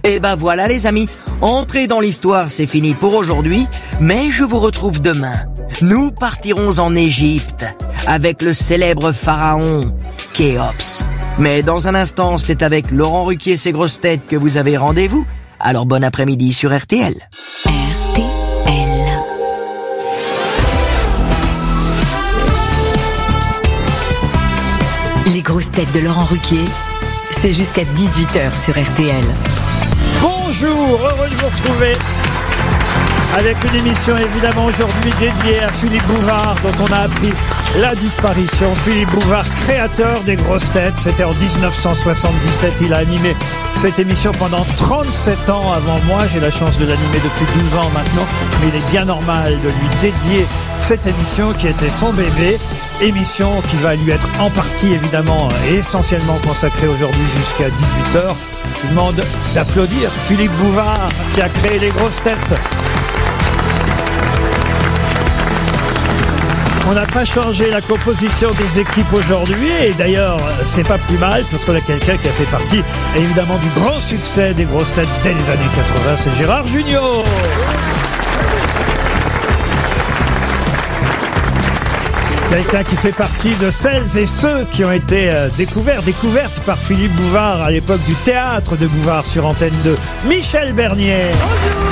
Et ben voilà les amis, entrer dans l'histoire c'est fini pour aujourd'hui, mais je vous retrouve demain. Nous partirons en Égypte avec le célèbre pharaon Khéops. Mais dans un instant, c'est avec Laurent Ruquier et ses grosses têtes que vous avez rendez-vous. Alors bon après-midi sur RTL. Les grosses têtes de Laurent Ruquier, c'est jusqu'à 18h sur RTL. Bonjour, heureux de vous retrouver avec une émission évidemment aujourd'hui dédiée à Philippe Bouvard, dont on a appris la disparition. Philippe Bouvard, créateur des grosses têtes, c'était en 1977, il a animé cette émission pendant 37 ans avant moi. J'ai la chance de l'animer depuis 12 ans maintenant, mais il est bien normal de lui dédier cette émission qui était son bébé, émission qui va lui être en partie évidemment et essentiellement consacrée aujourd'hui jusqu'à 18h. Je vous demande d'applaudir Philippe Bouvard qui a créé les grosses têtes. On n'a pas changé la composition des équipes aujourd'hui, et d'ailleurs c'est pas plus mal parce qu'on a quelqu'un qui a fait partie évidemment du grand succès des grosses têtes dès les années 80, c'est Gérard Jugnot. Quelqu'un qui fait partie de celles et ceux qui ont été découvertes par Philippe Bouvard à l'époque du théâtre de Bouvard sur Antenne 2. Michel Bernier. Bonjour.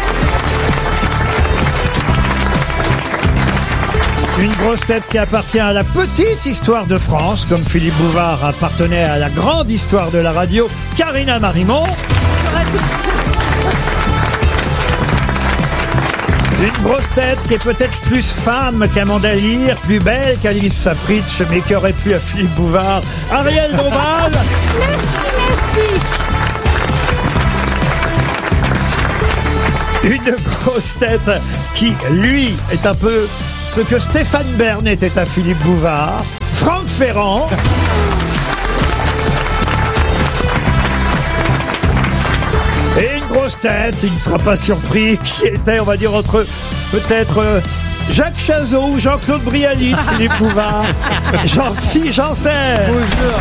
Une grosse tête qui appartient à la petite histoire de France, comme Philippe Bouvard appartenait à la grande histoire de la radio, Karina Marimont. Une grosse tête qui est peut-être plus femme qu'Amanda Lear, plus belle qu'Alice Sapritch, mais qui aurait plu à Philippe Bouvard, Ariel Dombal. Merci. Une grosse tête qui, lui, est un peu ce que Stéphane Bern était à Philippe Bouvard, Franck Ferrand. Et une grosse tête, il ne sera pas surpris, qui était, on va dire, entre peut-être Jacques Chazot ou Jean-Claude Brialy de Philippe Bouvard, Jean-Philippe Janssen. Bonjour.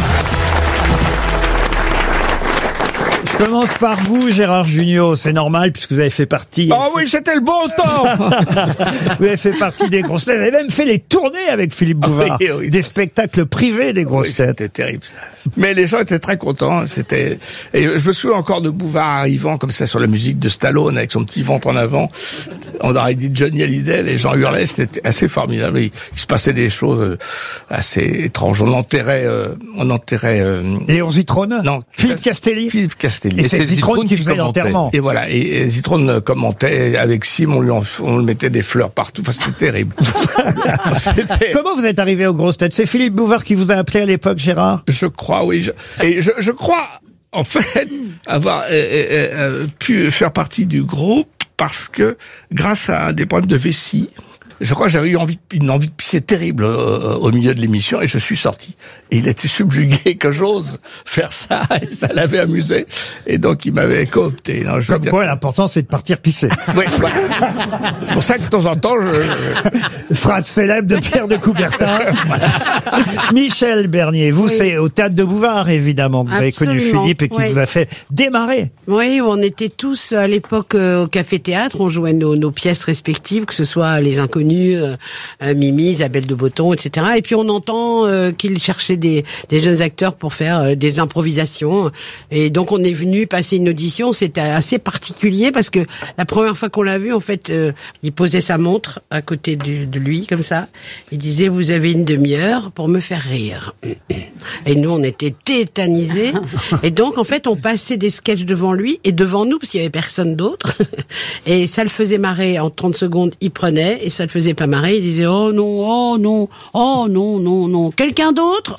Je commence par vous, Gérard Jugnot, c'est normal puisque vous avez fait partie... Oh oui, c'était le bon temps. Vous avez fait partie des grosses têtes, vous avez même fait les tournées avec Philippe Bouvard, oui. Des spectacles privés des grosses têtes. C'était terrible ça. Mais les gens étaient très contents, et je me souviens encore de Bouvard arrivant comme ça sur la musique de Stallone avec son petit ventre en avant. On aurait dit Johnny Hallyday, les gens hurlaient, c'était assez formidable. Il se passait des choses assez étranges. On enterrait Léon Zitrone? Non. Philippe Castelli? Philippe Castelli. Et c'est Zitrone qui faisait l'enterrement. Et voilà. Et Zitrone commentait avec Sim, on lui mettait des fleurs partout. Enfin, c'était terrible. Comment vous êtes arrivé aux grosses têtes? C'est Philippe Bouvard qui vous a appelé à l'époque, Gérard? Je crois, oui. Je crois, en fait, avoir pu faire partie du groupe parce que, grâce à des problèmes de vessie, je crois que j'avais eu une envie de pisser terrible au milieu de l'émission, et je suis sorti. Et il était subjugué que j'ose faire ça, et ça l'avait amusé. Et donc il m'avait coopté. Non, comme quoi, l'important c'est de partir pisser. Oui, c'est pour ça que de temps en temps, Phrase célèbre de Pierre de Coubertin. Michel Bernier, vous, oui. C'est au théâtre de Bouvard, évidemment, que vous avez connu Philippe et qui vous a fait démarrer. Oui, on était tous à l'époque au Café Théâtre, on jouait nos pièces respectives, que ce soit Les Inconnus, Mimi, Isabelle de Botton, etc. Et puis on entend qu'il cherchait des jeunes acteurs pour faire des improvisations. Et donc on est venu passer une audition. C'était assez particulier parce que la première fois qu'on l'a vu, en fait, il posait sa montre à côté de lui, comme ça. Il disait, vous avez une demi-heure pour me faire rire. Et nous, on était tétanisés. Et donc, en fait, on passait des sketchs devant lui et devant nous, parce qu'il y avait personne d'autre. Et ça le faisait marrer. En 30 secondes, il prenait, et ça le faisait pas marrer. Il disait, oh non, oh non, oh non, non, non. Quelqu'un d'autre?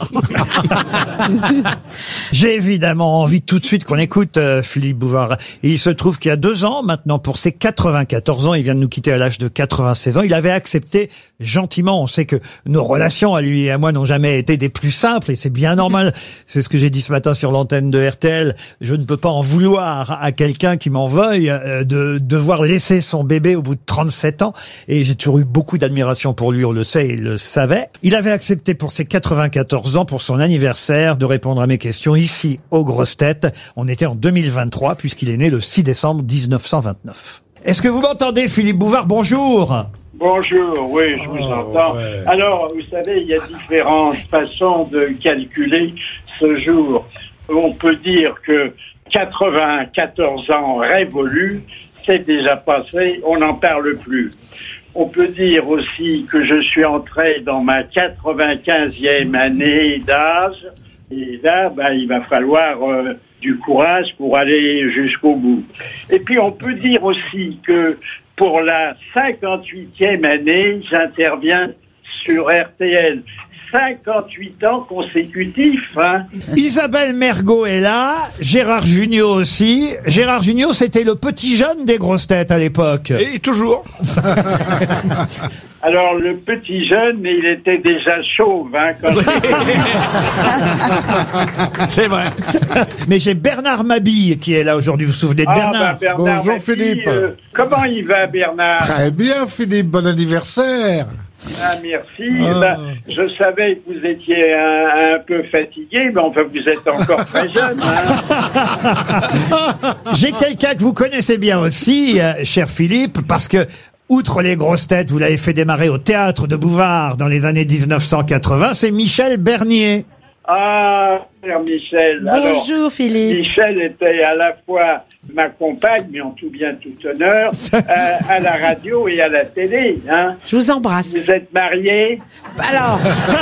J'ai évidemment envie tout de suite qu'on écoute Philippe Bouvard. Et il se trouve qu'il y a 2 ans, maintenant, pour ses 94 ans, il vient de nous quitter à l'âge de 96 ans, il avait accepté gentiment. On sait que nos relations à lui et à moi n'ont jamais été des plus simples, et c'est bien normal. C'est ce que j'ai dit ce matin sur l'antenne de RTL. Je ne peux pas en vouloir à quelqu'un qui m'en veuille de devoir laisser son bébé au bout de 37 ans. Et j'ai toujours eu beaucoup d'admiration pour lui, on le sait, il le savait. Il avait accepté pour ses 94 ans, pour son anniversaire, de répondre à mes questions ici, aux Grosses Têtes. On était en 2023, puisqu'il est né le 6 décembre 1929. Est-ce que vous m'entendez, Philippe Bouvard? Bonjour. Bonjour, oui, je vous entends. Ouais. Alors, vous savez, il y a différentes façons de calculer ce jour. On peut dire que 94 ans révolus, c'est déjà passé, on n'en parle plus. On peut dire aussi que je suis entré dans ma 95e année d'âge, et là, il va falloir du courage pour aller jusqu'au bout. Et puis, on peut dire aussi que pour la 58e année, j'interviens sur RTL. 58 ans consécutifs, hein. Isabelle Mergo est là, Gérard Jugnot aussi. Gérard Jugnot, c'était le petit jeune des Grosses Têtes à l'époque. Et toujours. Alors, le petit jeune, il était déjà chauve, hein, quand C'est vrai. Mais j'ai Bernard Mabille qui est là aujourd'hui. Vous vous souvenez de Bernard? Bernard Bonjour, Mabille, Philippe. Comment il va, Bernard? Très bien, Philippe, bon anniversaire. Ah, merci. Je savais que vous étiez un peu fatigué, mais enfin, vous êtes encore très jeune, hein. J'ai quelqu'un que vous connaissez bien aussi, cher Philippe, parce que outre les Grosses Têtes, vous l'avez fait démarrer au Théâtre de Bouvard dans les années 1980, c'est Michel Bernier. Ah, cher Michel. Bonjour, Alors, Philippe. Michel était à la fois ma compagne, mais en tout bien, tout honneur, à la radio et à la télé, hein. Je vous embrasse. Vous êtes mariés? Alors,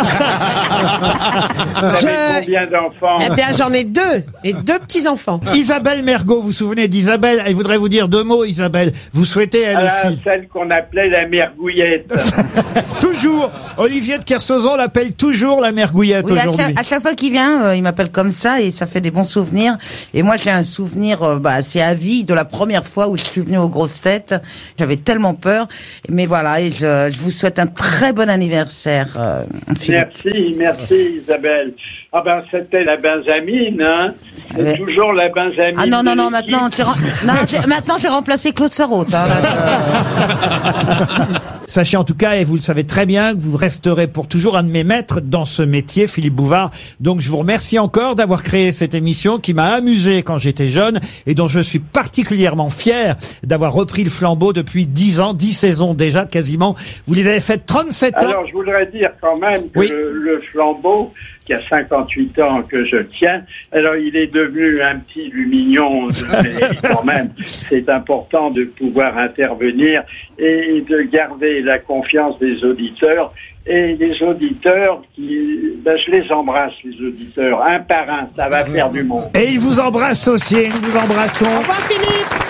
Vous avez combien d'enfants? eh bien, j'en ai 2, et 2 petits-enfants. Isabelle Mergo, vous vous souvenez d'Isabelle? Elle voudrait vous dire 2 mots, Isabelle. Vous souhaitez, elle aussi. Celle qu'on appelait la mergouillette. Toujours. Olivier de Kersauzon l'appelle toujours la Mergouillette Oui, aujourd'hui. à chaque fois qu'il vient, il m'appelle comme ça et ça fait des bons souvenirs. Et moi, j'ai un souvenir, c'est à vie de la première fois où je suis venue aux Grosses Têtes. J'avais tellement peur. Mais voilà, et je vous souhaite un très bon anniversaire, Philippe. Merci Isabelle. Ah ben c'était la Benjamine, hein. C'est Ouais. toujours la Benjamine. Ah non, de maintenant, l'équipe. maintenant j'ai remplacé Claude Sarraute. Hein, Sachez en tout cas, et vous le savez très bien, que vous resterez pour toujours un de mes maîtres dans ce métier, Philippe Bouvard. Donc je vous remercie encore d'avoir créé cette émission qui m'a amusé quand j'étais jeune et dont je suis particulièrement fier d'avoir repris le flambeau depuis 10 ans, 10 saisons déjà quasiment. Vous les avez faites 37 ans. Alors je voudrais dire quand même que Oui. le flambeau, qui a 58 ans que je tiens, alors il est devenu un petit lumignon, mais quand même c'est important de pouvoir intervenir et de garder la confiance des auditeurs. Et les auditeurs, je les embrasse, les auditeurs, un par un, ça va faire du monde. Et il vous embrasse aussi, nous vous embrassons. Au revoir, Philippe.